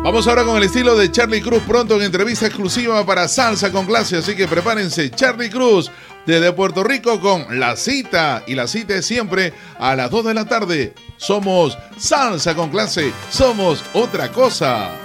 Vamos ahora con el estilo de Charly Cruz, pronto en entrevista exclusiva para Salsa con Clase, así que prepárense. Charly Cruz desde Puerto Rico con La Cita, y la cita es siempre a las 2 de la tarde. Somos Salsa con Clase, somos otra cosa.